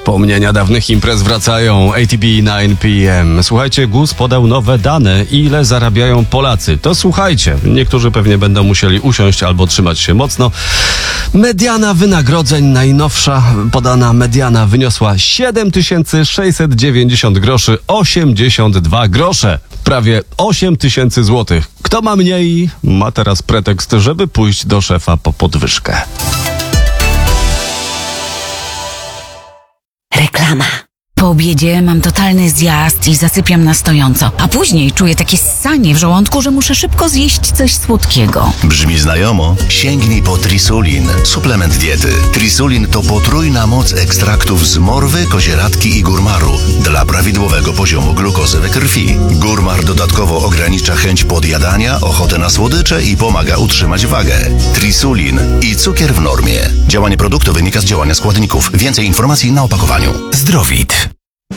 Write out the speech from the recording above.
Wspomnienia dawnych imprez wracają. ATB 9 PM. Słuchajcie, GUS podał nowe dane. Ile zarabiają Polacy? To słuchajcie. Niektórzy pewnie będą musieli usiąść albo trzymać się mocno. Mediana wynagrodzeń, najnowsza podana mediana wyniosła 7690 groszy 82 grosze. Prawie 8000 złotych. Kto ma mniej, ma teraz pretekst, żeby pójść do szefa po podwyżkę. Reklama. Po obiedzie mam totalny zjazd i zasypiam na stojąco, a później czuję takie ssanie w żołądku, że muszę szybko zjeść coś słodkiego. Brzmi znajomo? Sięgnij po Trisulin, suplement diety. Trisulin to potrójna moc ekstraktów z morwy, kozieradki i górmaru dla prawidłowego poziomu glukozy we krwi. Górmar dodatkowo ogranicza chęć podjadania, ochotę na słodycze i pomaga utrzymać wagę. Trisulin i cukier w normie. Działanie produktu wynika z działania składników. Więcej informacji na opakowaniu. Zdrowit.